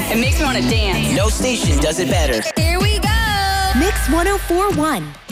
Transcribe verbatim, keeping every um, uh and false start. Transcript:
It makes me want to dance. No station does it better. Here we go. Mix one oh four point one.